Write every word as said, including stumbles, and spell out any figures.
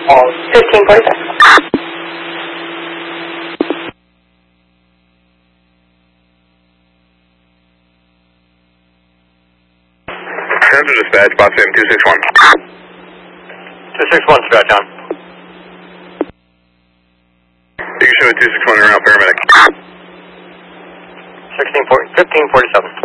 fifteen forty-seven. Turn to dispatch, box in two six one. two six one, dispatch on. You can show two six one around paramedic. fifteen forty-seven.